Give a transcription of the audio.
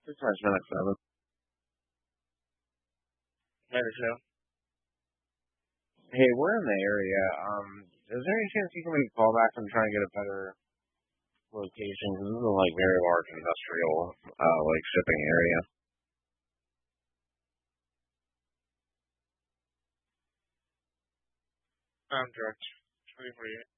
657. Better show. Hey, we're in the area. Is there any chance you can make a call back and try and get a better location? Because this is a very large industrial shipping area. Direct 2048.